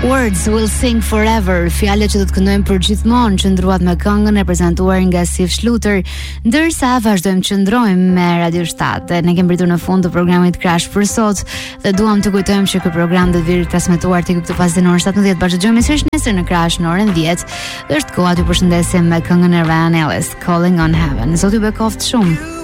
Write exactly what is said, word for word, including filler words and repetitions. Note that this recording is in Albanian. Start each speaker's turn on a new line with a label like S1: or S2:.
S1: Words will sing forever, fjalët që do të këndojmë për gjithmonë, qëndruat me këngën e prezantuar nga Sif Shluter, ndërsa vazhdojmë të qëndrojmë me Radio shtat. Ne kemi pritur në fund të programit Crash për sot dhe duam të kujtojmë që ky program do të vijë transmetuar tek këtë fazë në orën shtatëmbëdhjetë. Bashkëdëgjojmë sërish nesër në Crash në orën dhjetë. Dhe është koha t'ju përshëndesim me këngën e Ryan Ellis, Calling on Heaven. Zoti ju bekoft shumë.